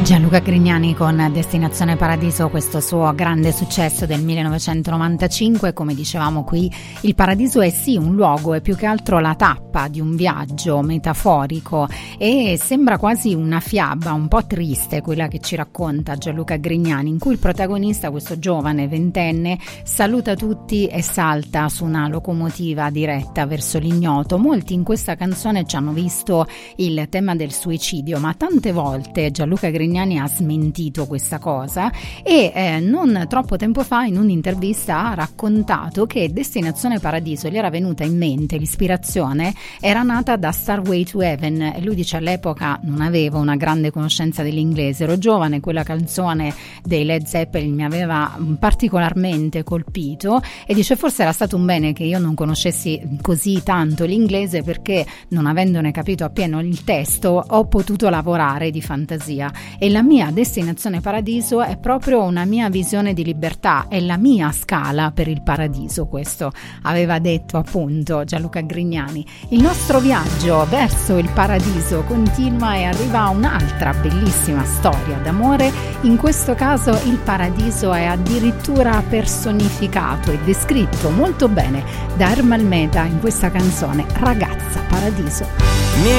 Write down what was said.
Gianluca Grignani con Destinazione Paradiso, questo suo grande successo del 1995. Come dicevamo qui, il paradiso è sì un luogo, è più che altro la tappa di un viaggio metaforico e sembra quasi una fiaba un po' triste quella che ci racconta Gianluca Grignani, in cui il protagonista, questo giovane ventenne, saluta tutti e salta su una locomotiva diretta verso l'ignoto. Molti in questa canzone ci hanno visto il tema del suicidio, ma tante volte Gianluca Grignani ha smentito questa cosa e non troppo tempo fa in un'intervista ha raccontato che Destinazione Paradiso gli era venuta in mente, l'ispirazione era nata da Starway to Heaven e lui dice: all'epoca non avevo una grande conoscenza dell'inglese, ero giovane, quella canzone dei Led Zeppelin mi aveva particolarmente colpito e dice forse era stato un bene che io non conoscessi così tanto l'inglese, perché non avendone capito appieno il testo ho potuto lavorare di fantasia. E la mia Destinazione Paradiso è proprio una mia visione di libertà, è la mia scala per il paradiso, questo aveva detto appunto Gianluca Grignani. Il nostro viaggio verso il paradiso continua e arriva a un'altra bellissima storia d'amore. In questo caso il paradiso è addirittura personificato e descritto molto bene da Ermal Meta in questa canzone Ragazza Paradiso.